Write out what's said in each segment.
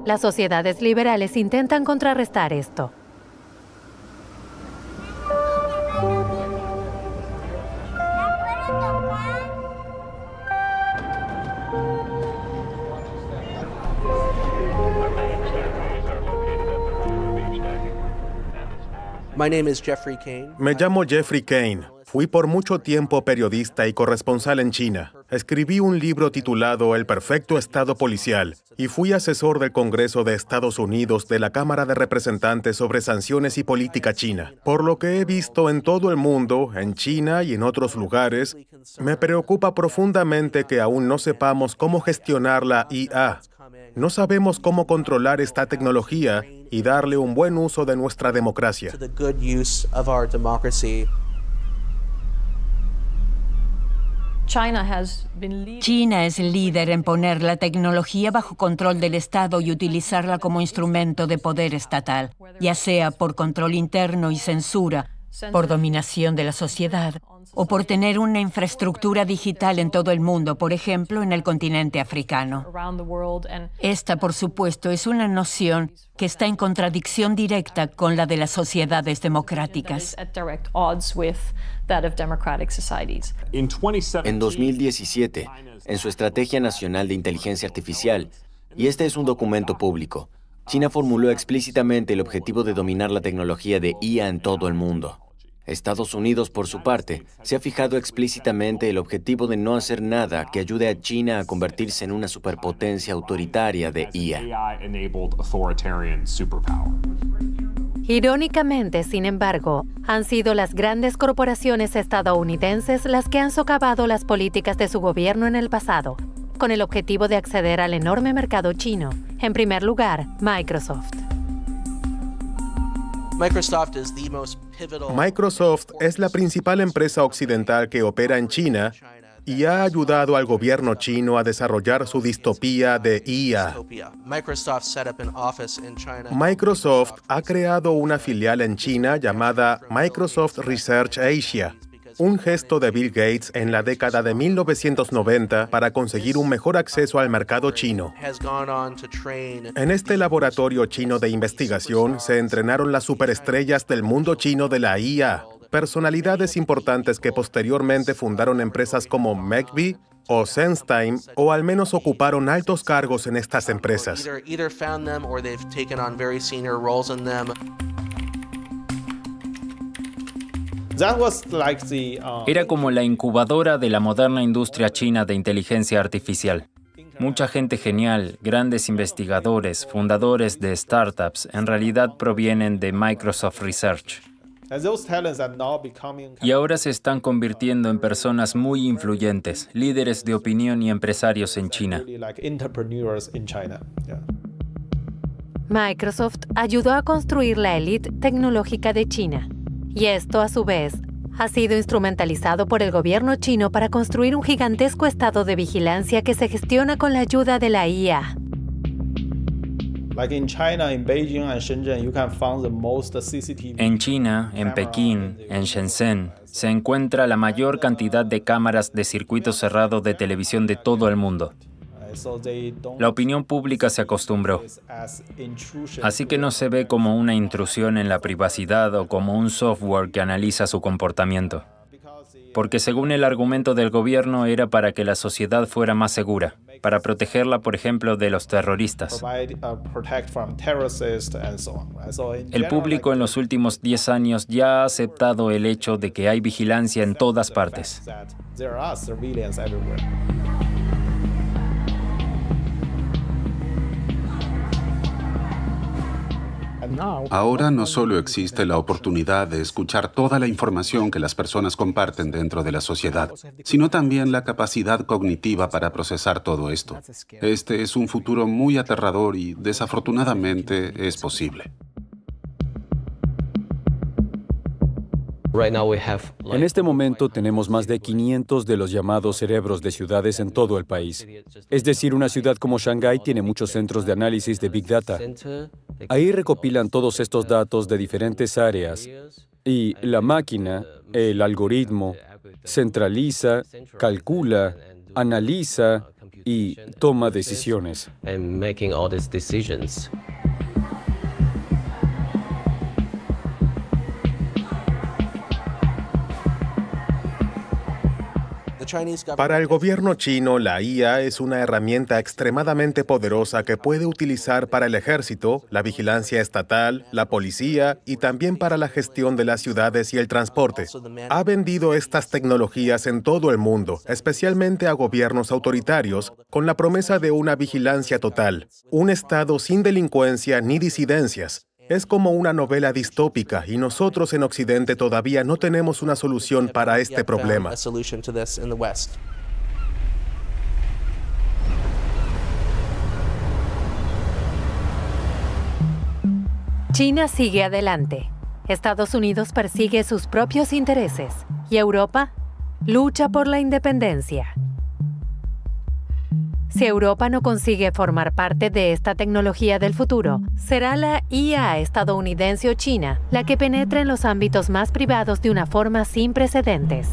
Las sociedades liberales intentan contrarrestar esto. Me llamo Jeffrey Kane. Fui por mucho tiempo periodista y corresponsal en China. Escribí un libro titulado El perfecto Estado policial y fui asesor del Congreso de Estados Unidos de la Cámara de Representantes sobre sanciones y política china. Por lo que he visto en todo el mundo, en China y en otros lugares, me preocupa profundamente que aún no sepamos cómo gestionar la IA. No sabemos cómo controlar esta tecnología y darle un buen uso de nuestra democracia. China es líder en poner la tecnología bajo control del Estado y utilizarla como instrumento de poder estatal, ya sea por control interno y censura, por dominación de la sociedad o por tener una infraestructura digital en todo el mundo, por ejemplo, en el continente africano. Esta, por supuesto, es una noción que está en contradicción directa con la de las sociedades democráticas. En 2017, en su Estrategia Nacional de Inteligencia Artificial, y este es un documento público, China formuló explícitamente el objetivo de dominar la tecnología de IA en todo el mundo. Estados Unidos, por su parte, se ha fijado explícitamente el objetivo de no hacer nada que ayude a China a convertirse en una superpotencia autoritaria de IA. Irónicamente, sin embargo, han sido las grandes corporaciones estadounidenses las que han socavado las políticas de su gobierno en el pasado, con el objetivo de acceder al enorme mercado chino. En primer lugar, Microsoft. Microsoft es la principal empresa occidental que opera en China y ha ayudado al gobierno chino a desarrollar su distopía de IA. Microsoft ha creado una filial en China llamada Microsoft Research Asia, un gesto de Bill Gates en la década de 1990 para conseguir un mejor acceso al mercado chino. En este laboratorio chino de investigación se entrenaron las superestrellas del mundo chino de la IA, personalidades importantes que posteriormente fundaron empresas como McAfee o SenseTime, o al menos ocuparon altos cargos en estas empresas. Era como la incubadora de la moderna industria china de inteligencia artificial. Mucha gente genial, grandes investigadores, fundadores de startups, en realidad provienen de Microsoft Research. Y ahora se están convirtiendo en personas muy influyentes, líderes de opinión y empresarios en China. Microsoft ayudó a construir la élite tecnológica de China. Y esto, a su vez, ha sido instrumentalizado por el gobierno chino para construir un gigantesco estado de vigilancia que se gestiona con la ayuda de la IA. En China, en Pekín, en Shenzhen, se encuentra la mayor cantidad de cámaras de circuito cerrado de televisión de todo el mundo. La opinión pública se acostumbró. Así que no se ve como una intrusión en la privacidad o como un software que analiza su comportamiento. Porque según el argumento del gobierno era para que la sociedad fuera más segura, para protegerla, por ejemplo, de los terroristas. El público en los últimos 10 años ya ha aceptado el hecho de que hay vigilancia en todas partes. Ahora no solo existe la oportunidad de escuchar toda la información que las personas comparten dentro de la sociedad, sino también la capacidad cognitiva para procesar todo esto. Este es un futuro muy aterrador y, desafortunadamente, es posible. En este momento tenemos más de 500 de los llamados cerebros de ciudades en todo el país. Es decir, una ciudad como Shanghái tiene muchos centros de análisis de Big Data. Ahí recopilan todos estos datos de diferentes áreas y la máquina, el algoritmo, centraliza, calcula, analiza y toma decisiones. Para el gobierno chino, la IA es una herramienta extremadamente poderosa que puede utilizar para el ejército, la vigilancia estatal, la policía y también para la gestión de las ciudades y el transporte. Ha vendido estas tecnologías en todo el mundo, especialmente a gobiernos autoritarios, con la promesa de una vigilancia total, un estado sin delincuencia ni disidencias. Es como una novela distópica y nosotros en Occidente todavía no tenemos una solución para este problema. China sigue adelante. Estados Unidos persigue sus propios intereses y Europa lucha por la independencia. Si Europa no consigue formar parte de esta tecnología del futuro, será la IA estadounidense o china la que penetre en los ámbitos más privados de una forma sin precedentes.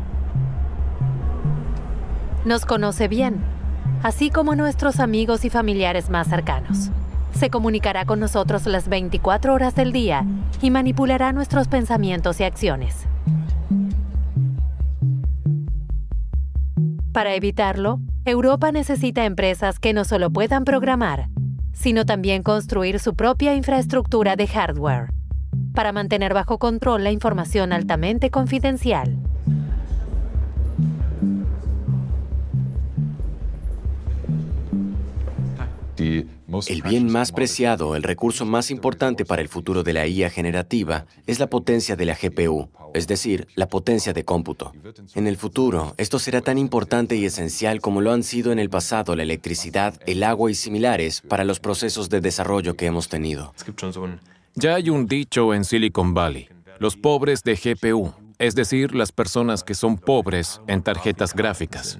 Nos conoce bien, así como nuestros amigos y familiares más cercanos. Se comunicará con nosotros las 24 horas del día y manipulará nuestros pensamientos y acciones. Para evitarlo, Europa necesita empresas que no solo puedan programar, sino también construir su propia infraestructura de hardware, para mantener bajo control la información altamente confidencial. El bien más preciado, el recurso más importante para el futuro de la IA generativa es la potencia de la GPU, es decir, la potencia de cómputo. En el futuro, esto será tan importante y esencial como lo han sido en el pasado la electricidad, el agua y similares para los procesos de desarrollo que hemos tenido. Ya hay un dicho en Silicon Valley: los pobres de GPU, es decir, las personas que son pobres en tarjetas gráficas.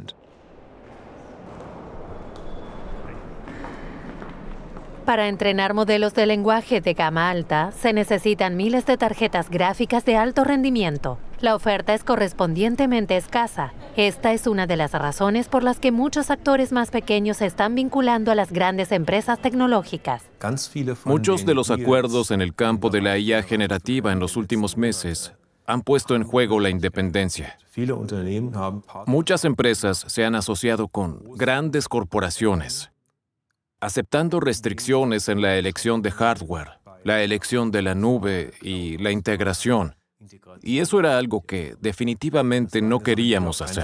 Para entrenar modelos de lenguaje de gama alta, se necesitan miles de tarjetas gráficas de alto rendimiento. La oferta es correspondientemente escasa. Esta es una de las razones por las que muchos actores más pequeños se están vinculando a las grandes empresas tecnológicas. Muchos de los acuerdos en el campo de la IA generativa en los últimos meses han puesto en juego la independencia. Muchas empresas se han asociado con grandes corporaciones, aceptando restricciones en la elección de hardware, la elección de la nube y la integración. Y eso era algo que definitivamente no queríamos hacer.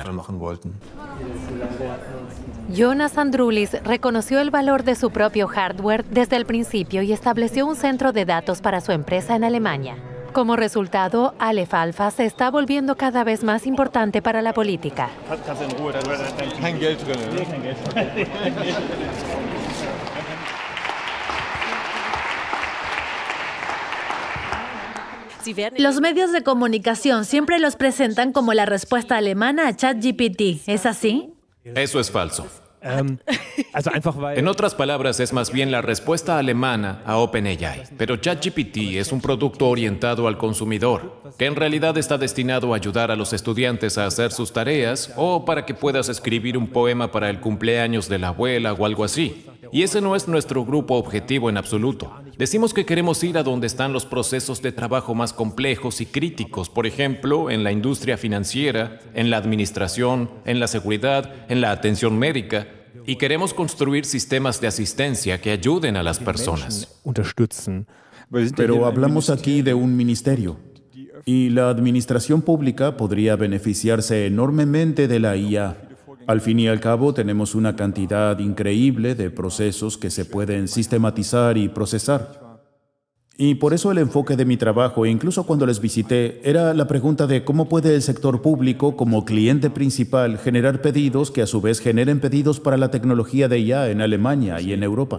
Jonas Andrulis reconoció el valor de su propio hardware desde el principio y estableció un centro de datos para su empresa en Alemania. Como resultado, Aleph Alpha se está volviendo cada vez más importante para la política. Los medios de comunicación siempre los presentan como la respuesta alemana a ChatGPT. ¿Es así? Eso es falso. En otras palabras, es más bien la respuesta alemana a OpenAI. Pero ChatGPT es un producto orientado al consumidor, que en realidad está destinado a ayudar a los estudiantes a hacer sus tareas o para que puedas escribir un poema para el cumpleaños de la abuela o algo así. Y ese no es nuestro grupo objetivo en absoluto. Decimos que queremos ir a donde están los procesos de trabajo más complejos y críticos, por ejemplo, en la industria financiera, en la administración, en la seguridad, en la atención médica, y queremos construir sistemas de asistencia que ayuden a las personas. Pero hablamos aquí de un ministerio, y la administración pública podría beneficiarse enormemente de la IA. Al fin y al cabo, tenemos una cantidad increíble de procesos que se pueden sistematizar y procesar. Y por eso el enfoque de mi trabajo, incluso cuando les visité, era la pregunta de cómo puede el sector público, como cliente principal, generar pedidos que a su vez generen pedidos para la tecnología de IA en Alemania y en Europa.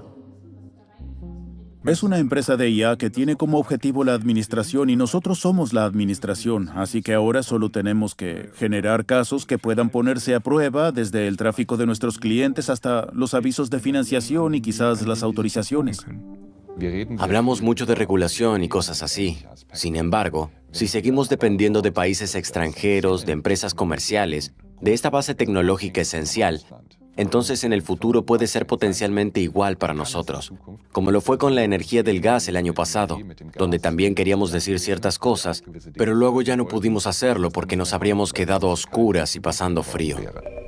Es una empresa de IA que tiene como objetivo la administración y nosotros somos la administración, así que ahora solo tenemos que generar casos que puedan ponerse a prueba, desde el tráfico de nuestros clientes hasta los avisos de financiación y quizás las autorizaciones. Hablamos mucho de regulación y cosas así. Sin embargo, si seguimos dependiendo de países extranjeros, de empresas comerciales, de esta base tecnológica esencial, entonces en el futuro puede ser potencialmente igual para nosotros, como lo fue con la energía del gas el año pasado, donde también queríamos decir ciertas cosas, pero luego ya no pudimos hacerlo porque nos habríamos quedado a oscuras y pasando frío.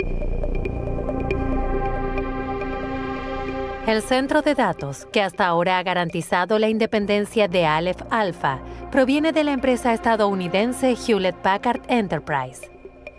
El centro de datos, que hasta ahora ha garantizado la independencia de Aleph Alpha, proviene de la empresa estadounidense Hewlett Packard Enterprise.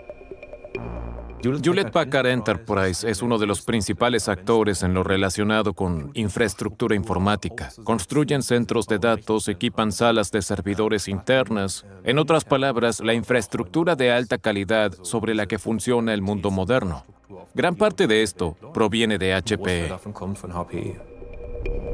Hewlett Packard Enterprise es uno de los principales actores en lo relacionado con infraestructura informática. Construyen centros de datos, equipan salas de servidores internas. En otras palabras, la infraestructura de alta calidad sobre la que funciona el mundo moderno. Gran parte de esto proviene de HPE.